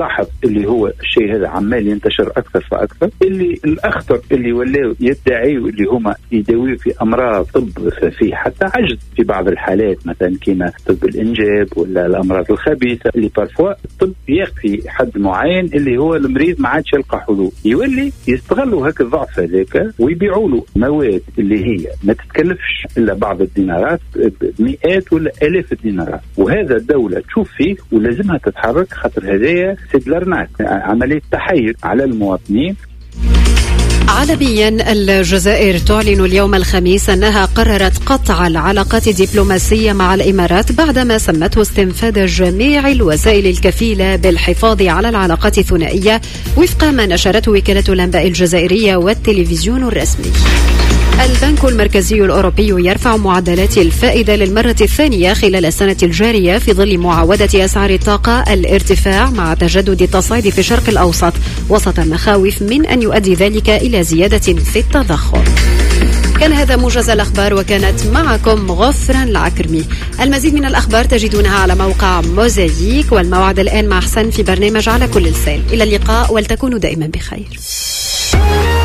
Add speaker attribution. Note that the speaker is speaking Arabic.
Speaker 1: لاحظ اللي هو الشيء هذا عمال ينتشر أكثر فأكثر. اللي الأخطر اللي ولاو يدعيوا اللي هما يداويوا في أمراض طب في حتى عجز في بعض الحالات، مثلا كما طب الإنجاب ولا الأمراض الخبيثة اللي بارفوا الطب يكفي حد معين اللي هو المريض ما عادش يلقى حلول، يولي يستغلوا هكا الضعف هذاك ويبيعوا له مواد اللي هي ما تتكلفش إلا بعض الدينارات، مئات ولا آلاف الدينارات. وهذا الدولة تشوف فيه ولازمها تتحرك، خاطر هذايا سيد لارناك، عملية تحير على المواطنين.
Speaker 2: عالميا، الجزائر تعلن اليوم الخميس أنها قررت قطع العلاقات الدبلوماسية مع الإمارات بعدما سمته استنفاذ جميع الوسائل الكفيلة بالحفاظ على العلاقات الثنائية، وفق ما نشرته وكالة الأنباء الجزائرية والتلفزيون الرسمي. البنك المركزي الأوروبي يرفع معدلات الفائدة للمرة الثانية خلال السنة الجارية في ظل معاودة أسعار الطاقة الارتفاع مع تجدد التصعيد في الشرق الأوسط، وسط مخاوف من أن يؤدي ذلك إلى زيادة في التضخم. كان هذا موجز الأخبار، وكانت معكم غفران العكرمي. المزيد من الأخبار تجدونها على موقع موزايك، والموعد الآن مع حسن في برنامج على كل لسان. إلى اللقاء، ولتكونوا دائما بخير.